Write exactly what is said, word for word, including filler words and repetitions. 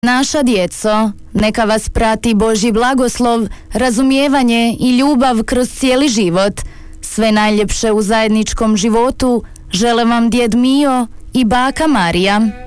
Naša djeco, neka vas prati Božji blagoslov, razumijevanje i ljubav kroz cijeli život. Sve najljepše u zajedničkom životu žele vam djed Mio i baka Marija.